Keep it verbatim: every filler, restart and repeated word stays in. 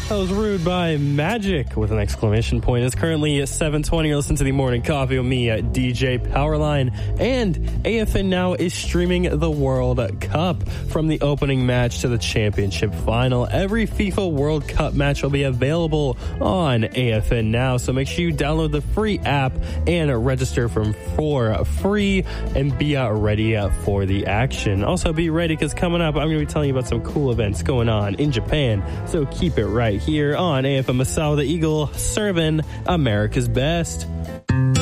That was Rude by Magic with an exclamation point. It's currently at seven twenty. You're listening to the Morning Coffee with me at D J Powerline. And A F N Now is streaming the World Cup from the opening match to the championship final. Every FIFA World Cup match will be available on A F N Now. So make sure you download the free app and register from for free and be uh, ready uh, for the action. Also be ready because coming up, I'm going to be telling you about some cool events going on in Japan. So keep it right here on A F M Masao the Eagle, serving America's best.